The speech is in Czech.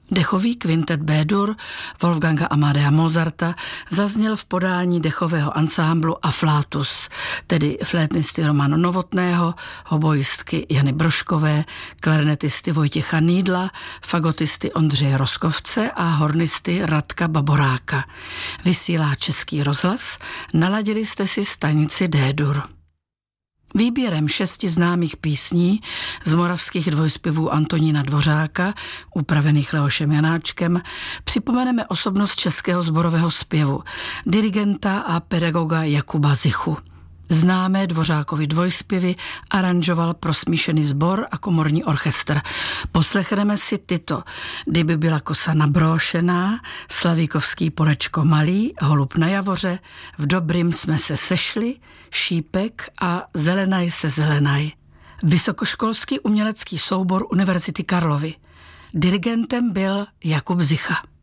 Dechový kvintet B-dur Wolfganga Amadea Mozarta zazněl v podání dechového ansámblu Afflatus, tedy flétnisty Romana Novotného, hoboistky Jany Broškové, klarinetisty Vojtěcha Nýdla, fagotisty Ondřeje Roskovce a hornisty Radka Baboráka. Vysílá Český rozhlas, naladili jste si stanici D-dur. Výběrem 6 známých písní z moravských dvojspěvů Antonína Dvořáka, upravených Leošem Janáčkem, připomeneme osobnost českého sborového zpěvu, dirigenta a pedagoga Jakuba Zichu. Známé Dvořákovy dvojspěvy aranžoval pro smíšený sbor a komorní orchestr. Poslechneme si tyto: Kdyby byla kosa nabrošená, Slavíkovský Polečko malý, Holub na javoře, V dobrým jsme se sešli, Šípek a Zelenaj se zelenaj. Vysokoškolský umělecký soubor Univerzity Karlovy. Dirigentem byl Jakub Zicha.